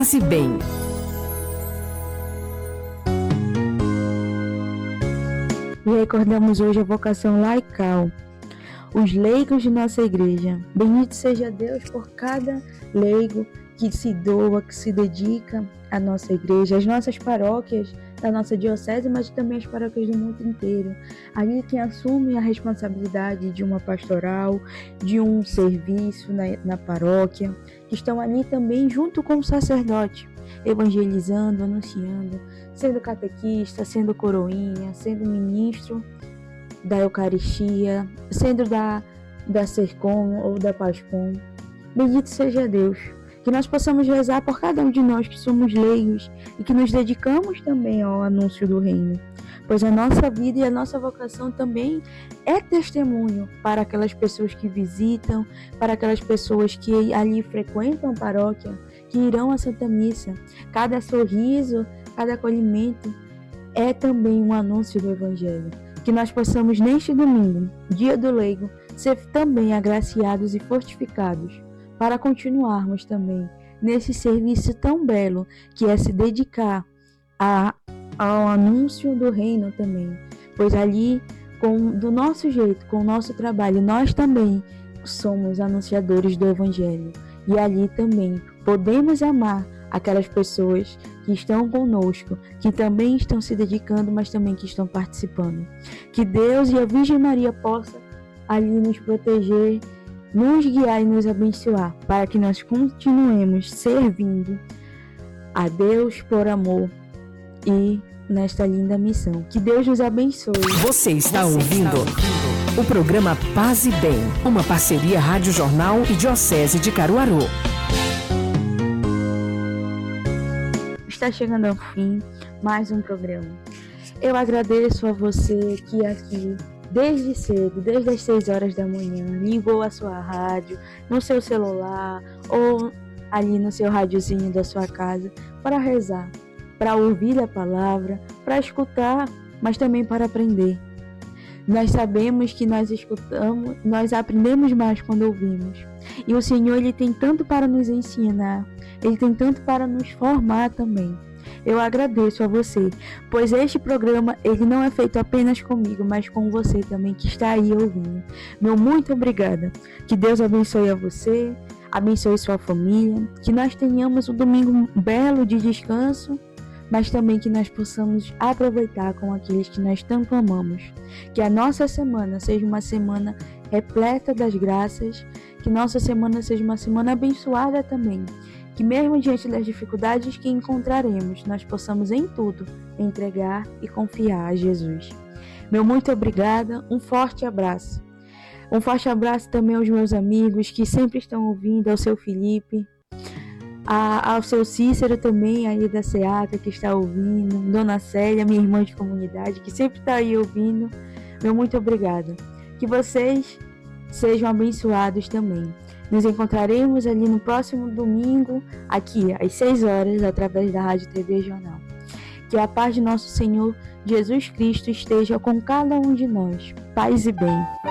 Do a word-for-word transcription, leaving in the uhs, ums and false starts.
Se bem. E recordamos hoje a vocação laical, os leigos de nossa igreja. Bendito seja Deus por cada leigo que se doa, que se dedica à nossa igreja, às nossas paróquias da nossa diocese, mas também as paróquias do mundo inteiro. Ali quem assume a responsabilidade de uma pastoral, de um serviço na, na paróquia, que estão ali também junto com o sacerdote, evangelizando, anunciando, sendo catequista, sendo coroinha, sendo ministro da Eucaristia, sendo da, da Sercom ou da Pascom. Bendito seja Deus. Que nós possamos rezar por cada um de nós que somos leigos e que nos dedicamos também ao anúncio do reino, pois a nossa vida e a nossa vocação também é testemunho para aquelas pessoas que visitam, para aquelas pessoas que ali frequentam a paróquia, que irão à Santa Missa. Cada sorriso, cada acolhimento é também um anúncio do Evangelho. Que nós possamos neste domingo, dia do leigo, ser também agraciados e fortificados, para continuarmos também nesse serviço tão belo que é se dedicar a, ao anúncio do reino também, pois ali, com, do nosso jeito, com o nosso trabalho, nós também somos anunciadores do Evangelho e ali também podemos amar aquelas pessoas que estão conosco, que também estão se dedicando, mas também que estão participando. Que Deus e a Virgem Maria possam ali nos proteger, nos guiar e nos abençoar, para que nós continuemos servindo a Deus por amor e nesta linda missão. Que Deus nos abençoe. Você está Você ouvindo está ouvindo o programa Paz e Bem, uma parceria Rádio Jornal e Diocese de Caruaru. Está chegando ao fim mais um programa. Eu agradeço a você que aqui desde cedo, desde as seis horas da manhã, ligou a sua rádio no seu celular ou ali no seu radiozinho da sua casa para rezar, para ouvir a palavra, para escutar, mas também para aprender. Nós sabemos que nós escutamos, nós aprendemos mais quando ouvimos. E o Senhor, Ele tem tanto para nos ensinar, Ele tem tanto para nos formar também. Eu agradeço a você, pois este programa ele não é feito apenas comigo, mas com você também que está aí ouvindo. Meu muito obrigada. Que Deus abençoe a você, abençoe sua família, que nós tenhamos um domingo belo de descanso, mas também que nós possamos aproveitar com aqueles que nós tanto amamos. Que a nossa semana seja uma semana repleta das graças, que nossa semana seja uma semana abençoada também. Que mesmo diante das dificuldades que encontraremos, nós possamos em tudo entregar e confiar a Jesus. Meu muito obrigada, um forte abraço. Um forte abraço também aos meus amigos que sempre estão ouvindo, ao seu Felipe, a, ao seu Cícero também, aí da SEACA que está ouvindo, Dona Célia, minha irmã de comunidade, que sempre está aí ouvindo. Meu muito obrigada. Que vocês sejam abençoados também. Nos encontraremos ali no próximo domingo, aqui às seis horas, através da Rádio T V Jornal. Que a paz de nosso Senhor Jesus Cristo esteja com cada um de nós. Paz e bem.